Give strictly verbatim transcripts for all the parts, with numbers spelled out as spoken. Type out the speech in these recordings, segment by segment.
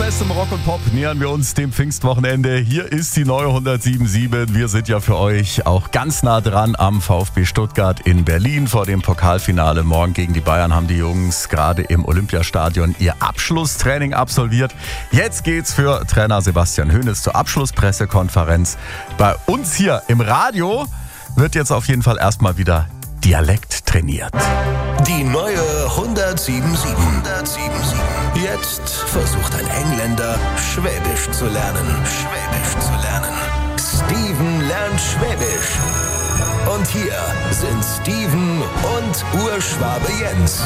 Beste im Rock und Pop nähern wir uns dem Pfingstwochenende. Hier ist die neue hundertsieben Komma sieben. Wir sind ja für euch auch ganz nah dran am VfB Stuttgart in Berlin vor dem Pokalfinale. Morgen gegen die Bayern haben die Jungs gerade im Olympiastadion ihr Abschlusstraining absolviert. Jetzt geht's für Trainer Sebastian Hoeneß zur Abschlusspressekonferenz. Bei uns hier im Radio wird jetzt auf jeden Fall erstmal wieder Dialekt trainiert. Die neue hundertsieben Komma sieben. hundertsieben Komma sieben. Jetzt versucht ein Engländer, Schwäbisch zu lernen. Schwäbisch zu lernen. Steven lernt Schwäbisch. Und hier sind Steven und Urschwabe Jens.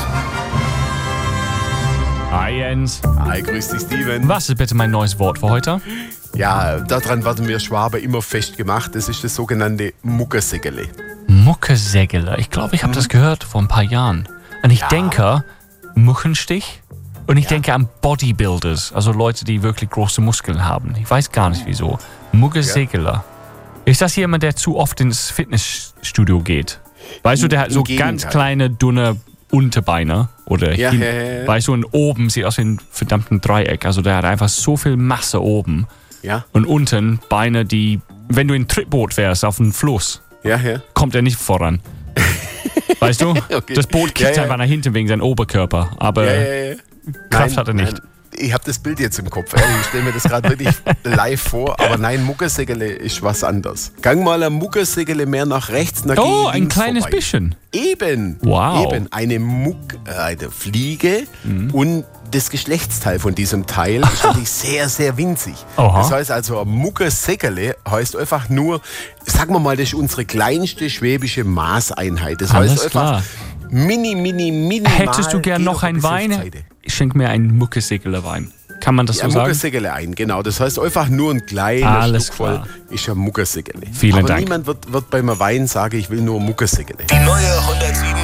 Hi Jens. Hi, grüß dich Steven. Was ist bitte mein neues Wort für heute? Ja, daran werden wir Schwaben immer festgemacht. Das ist das sogenannte Muckesägele. Muckesägele. Ich glaube, ich habe das gehört vor ein paar Jahren. Und ich Ja. denke, Muckenstich. Und ich Ja. denke an Bodybuilders, also Leute, die wirklich große Muskeln haben. Ich weiß gar nicht wieso. Muckesägele. Ist das jemand, der zu oft ins Fitnessstudio geht? Weißt du, der hat Im so Gegenteil. ganz kleine, dünne Unterbeine. Oder Ja, hin, ja, ja, ja. weißt du, und oben sieht aus wie ein verdammten Dreieck. Also der hat einfach so viel Masse oben. Ja, Und unten Beine, die, wenn du in ein Trittboot wärst auf einem Fluss, ja, ja. kommt er nicht voran. Weißt du? Okay. Das Boot kickt Ja, ja. einfach nach hinten wegen seinem Oberkörper. Aber ja, ja, ja. Kraft Nein, hat er nicht. Nein. Ich habe das Bild jetzt im Kopf. ehrlich. Ich stelle mir das gerade wirklich live vor. Aber nein, Muckesägele ist was anderes. Gang mal ein Muckesägele mehr nach rechts, nach Oh, links ein kleines vorbei. bisschen. Eben. Wow. Eben. Eine Muck, äh, eine Fliege Mhm. und das Geschlechtsteil von diesem Teil ist natürlich sehr, sehr winzig. Aha. Das heißt also, ein Muckesägele heißt einfach nur, sagen wir mal, das ist unsere kleinste schwäbische Maßeinheit. Das Alles heißt einfach klar. mini, mini, minimal. Hättest du gern geht noch auf ein einen bisschen Wein? Seite. Ich schenke mir einen Muckesägele Wein. Kann man das Ja, so sagen? Muckesägele ein, genau. Das heißt einfach nur ein kleiner Alles Stück voll klar. ist ein Muckesägele. Vielen Aber Dank. niemand wird, wird beim Wein sagen, ich will nur Muckesägele. Die neue hundertsieben